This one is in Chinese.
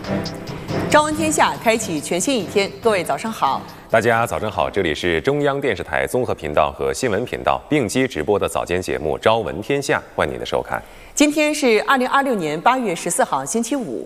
朝闻天下，开启全新一天。各位早上好， 大家早上好，这里是中央电视台综合频道和新闻频道并机直播的早间节目《朝闻天下》，欢迎您的收看。 今天是2026年8月14号，星期五。